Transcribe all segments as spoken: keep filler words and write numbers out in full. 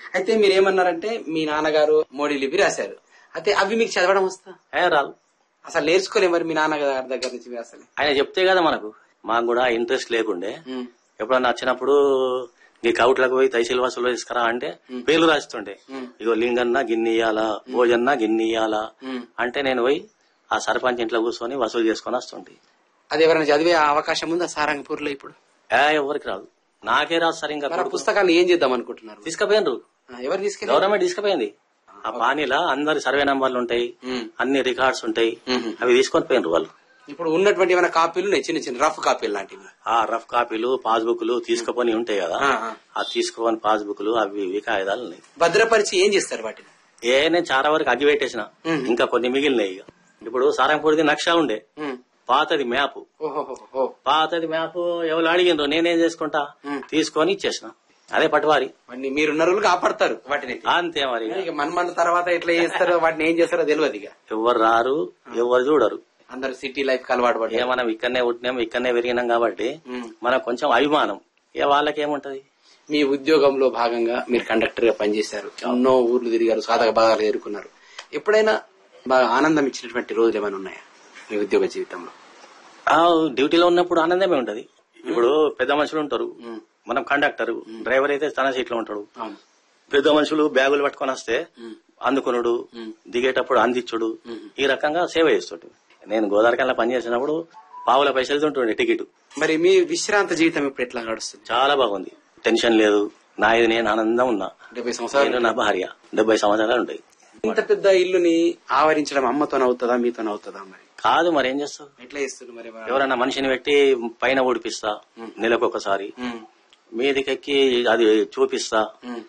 అయితే మీరేమన్నారంటే మీ నాన్నగారు మోడీ లిపి రాశారు, అయితే అవి మీకు చదవడం వస్తా? రాదు, అసలు నేర్చుకోలే మరి మీ నాన్నగారి దగ్గర నుంచి మీరు అసలు? ఆయన చెప్తే కదా మనకు. మాకు కూడా ఇంట్రెస్ట్ లేకుండే, ఎప్పుడన్నా వచ్చినప్పుడు ఈ కౌట్లకు పోయి తహసీల్ వసూలు తీసుకురా అంటే పేర్లు రాస్తుండే, ఇగో లింగన్న గిన్ని ఇయ్యాలా, భోజన్న గిన్ని ఇయ్యాలా అంటే నేను పోయి ఆ సర్పంచ్ ఇంట్లో కూర్చొని వసూలు చేసుకుని వస్తుండే. అది ఎవరైనా చదివే అవకాశం ఉందా సారంగపూర్ లో ఇప్పుడు? ఎవరికి రాదు, నాకే రాదు సార్. ఇంకా పుస్తకాలు ఏం చేద్దాం అనుకుంటున్నారు? తీసుకుపోయినరు, ఎవరు తీసుకెళ్ళి? గవర్నమెంట్ తీసుకుపోయింది. ఆ పానీలా అందరి సర్వే నంబర్లు ఉంటాయి, అన్ని రికార్డ్స్ ఉంటాయి, అవి తీసుకొని పోయినరు వాళ్ళు. ఇప్పుడు ఉన్నటువంటి ఏమైనా కాపీలు చిన్న చిన్న రఫ్ కాపీలు లాంటివి, ఆ రఫ్ కాపీలు పాస్బుక్లు తీసుకుపోయి ఉంటాయి కదా, ఆ తీసుకుపోని పాస్బుక్లు అవి ఇవి కాగితాలు ఉన్నాయి. భద్రపరిచి ఏం చేస్తారు వాటిని? ఏ నేను చాలా వరకు అగ్గి పెట్టేసిన, ఇంకా కొన్ని మిగిలినాయి. ఇక ఇప్పుడు సారంగపూర్ది నక్షా ఉండే, పాతది మ్యాప్, పాతది మ్యాప్ ఎవరు అడిగిండ్రు నేనేం చేసుకుంటా, తీసుకొని ఇచ్చేసిన. అదే పట్టువారి మీరున్న రోజులు కాపాడతారు వాటిని, అంతే. మరి మన మన తర్వాత ఎట్లా చేస్తారో వాటిని ఏం చేస్తారో తెలియదు. ఇక ఎవరు రారు, ఎవరు చూడరు, అందరు సిటీ లైఫ్ కి అలవాటు పడి. మనం ఇక్కడనే పుట్టినాం, ఇక్కడనే పెరిగినాం కాబట్టి మనకు కొంచెం అభిమానం. ఇక వాళ్ళకి ఏముంటది? మీ ఉద్యోగంలో భాగంగా మీరు కండక్టర్ గా పనిచేశారు, ఎన్నో ఊర్లు తిరిగారు, సాధక భాగాలు ఎదుర్కొన్నారు. ఎప్పుడైనా బాగా ఆనందం ఇచ్చినటువంటి రోజులు ఏమైనా ఉన్నాయా మీ ఉద్యోగ జీవితంలో? డ్యూటీలో ఉన్నప్పుడు ఆనందమే ఉంటది. ఇప్పుడు పెద్ద మనుషులు ఉంటారు, మనం కండక్టర్, డ్రైవర్ అయితే తన సీట్ లో ఉంటాడు. పెద్ద మనుషులు బ్యాగులు పట్టుకొని వస్తే అందుకునుడు, దిగేటప్పుడు అందించుడు, ఈ రకంగా సేవ చేస్తుంటు. నేను గోదావరికల్లా పనిచేసినప్పుడు పావుల పైసలు ఉంటుండే టికెట్. మరి మీ విశ్రాంత జీవితం ఇప్పుడు ఎట్లా గడుస్తుంది? చాలా బాగుంది, టెన్షన్ లేదు, నా ఇది నేను ఆనందం ఉన్నా. డెబ్బై సంవత్సరాలు నా భార్య, డెబ్బై సంవత్సరాలు ఉంటాయి. ఇంత పెద్ద ఇల్లుని ఆవరించడం అమ్మతోనవుతుందా మీతోనవుతుందా? మరి కాదు, మరి ఏం చేస్తావు? ఎట్లా చేస్తుంది మరి? ఎవరన్నా మనిషిని పెట్టి పైన ఓడిపిస్తా, నెలకు ఒకసారి మీదికెక్కి అది చూపిస్తా.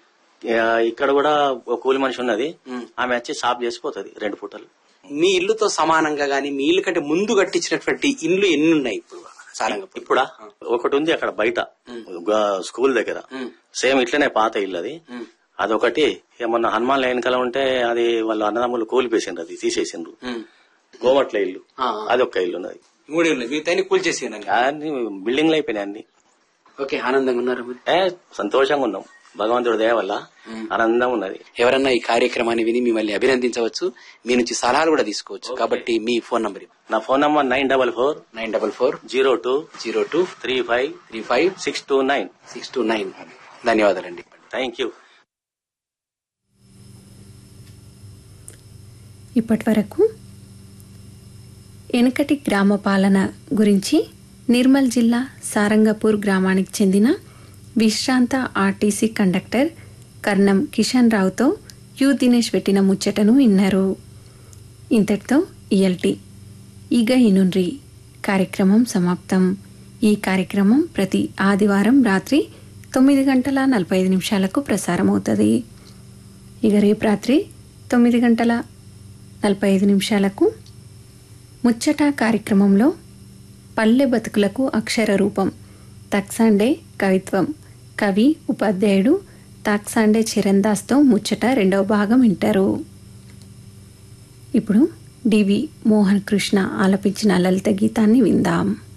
ఇక్కడ కూడా ఒక కూలి మనిషి ఉన్నది, ఆమె వచ్చి సాఫ్ చేసిపోతుంది రెండు పూటలు. మీ ఇల్లుతో సమానంగా గానీ మీ ఇల్లు కంటే ముందు కట్టించినటువంటి ఇల్లు ఎన్ని ఉన్నాయి ఇప్పుడు సారంగపూర్? ఇప్పుడా ఒకటి ఉంది అక్కడ బయట స్కూల్ దగ్గర, సేమ్ ఇట్లనే పాత ఇల్లు అది. అదొకటి ఏమన్నా హనుమాన్ వెనకాల ఉంటే అది వాళ్ళ అన్నదమ్ములు కూలిపేసిండ్రు, అది తీసేసిండ్రు. గోమట్ల ఇల్లు, అదొక్క ఇల్లు ఉన్నది. మూడు ఇల్లు కూల్చేసి అన్ని బిల్డింగ్లు అయిపోయినాయి అన్ని. ఓకే, ఆనందంగా ఉన్నారు? ఏ సంతోషంగా ఉన్నాం, భగవంతుడి దయ వల్ల ఆనందం ఉన్నది. ఎవరన్నా ఈ కార్యక్రమాన్ని విని మిమ్మల్ని అభినందించవచ్చు, మీ నుంచి సలహాలు కూడా తీసుకోవచ్చు. కాబట్టి మీ ఫోన్ నంబర్? నా phone number nine double four nine double four zero two zero two three five three five six two nine six two nine. ధన్యవాదాలండి. Thank you. ఇప్పటి వరకు వెనకటి గ్రామ పాలన గురించి నిర్మల్ జిల్లా సారంగపూర్ గ్రామానికి చెందిన విశ్రాంత RTC conductor Karanam Kishan రావుతో you Dinesh పెట్టిన ముచ్చటను విన్నారు. ఇంతటితో ఇయల్టి ఇగ ఇనుండ్రి కార్యక్రమం సమాప్తం. ఈ కార్యక్రమం ప్రతి ఆదివారం రాత్రి తొమ్మిది గంటల నలభై ఐదు నిమిషాలకు ప్రసారమవుతుంది. ఇక రేపు రాత్రి తొమ్మిది గంటల నలభై ఐదు నిమిషాలకు ముచ్చట కార్యక్రమంలో పల్లె బతుకులకు అక్షర రూపం తక్సాండే కవిత్వం, కవి ఉపాధ్యాయుడు తాక్సాండే చిరందాస్తో ముచ్చట రెండవ భాగం వింటారు. ఇప్పుడు డివి మోహన్ కృష్ణ ఆలపించిన లలిత గీతాన్ని విందాం.